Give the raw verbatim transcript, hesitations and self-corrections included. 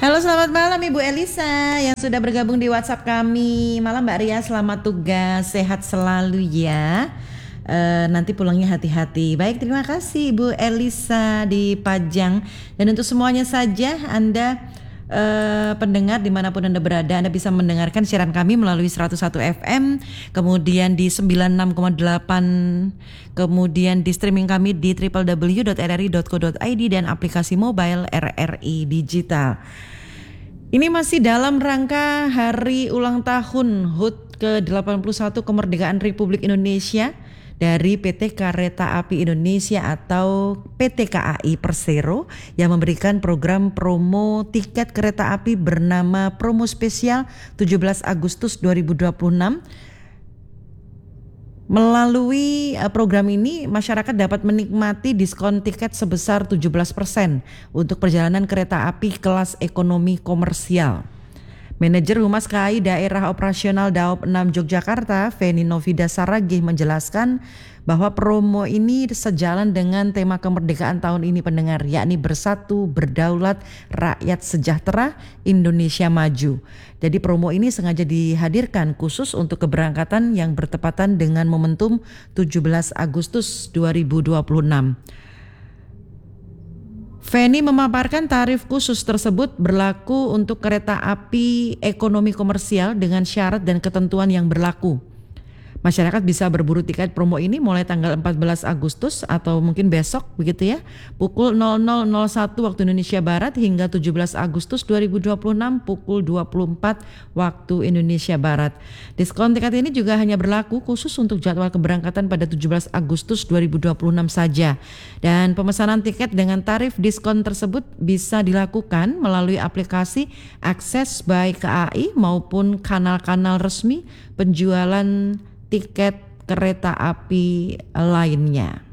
Halo, selamat malam Ibu Elisa yang sudah bergabung di WhatsApp kami. Malam Mbak Ria, selamat tugas, sehat selalu ya. E, nanti pulangnya hati-hati. Baik, terima kasih Ibu Elisa di Pajang. Dan untuk semuanya saja Anda e, pendengar dimanapun Anda berada, Anda bisa mendengarkan siaran kami melalui seratus satu F M, kemudian di sembilan puluh enam koma delapan, kemudian di streaming kami di w w w dot r r i dot co dot i d dan aplikasi mobile R R I Digital. Ini masih dalam rangka hari ulang tahun H U T ke delapan puluh satu Kemerdekaan Republik Indonesia dari P T Kereta Api Indonesia atau P T K A I Persero yang memberikan program promo tiket kereta api bernama Promo Spesial tujuh belas Agustus dua ribu dua puluh enam. Melalui program ini, masyarakat dapat menikmati diskon tiket sebesar tujuh belas persen untuk perjalanan kereta api kelas ekonomi komersial. Manajer Humas K A I Daerah Operasional Daop enam Yogyakarta, Feni Novida Saragih menjelaskan bahwa promo ini sejalan dengan tema kemerdekaan tahun ini pendengar, yakni bersatu, berdaulat, rakyat sejahtera, Indonesia maju. Jadi promo ini sengaja dihadirkan khusus untuk keberangkatan yang bertepatan dengan momentum tujuh belas Agustus dua ribu dua puluh enam. Feni memaparkan tarif khusus tersebut berlaku untuk kereta api ekonomi komersial dengan syarat dan ketentuan yang berlaku. Masyarakat bisa berburu tiket promo ini mulai tanggal empat belas Agustus atau mungkin besok begitu ya, pukul nol nol nol satu waktu Indonesia Barat hingga tujuh belas Agustus dua ribu dua puluh enam pukul dua puluh empat waktu Indonesia Barat. Diskon tiket ini juga hanya berlaku khusus untuk jadwal keberangkatan pada tujuh belas Agustus dua ribu dua puluh enam saja. Dan pemesanan tiket dengan tarif diskon tersebut bisa dilakukan melalui aplikasi Akses by K A I maupun kanal-kanal resmi penjualan tiket kereta api lainnya.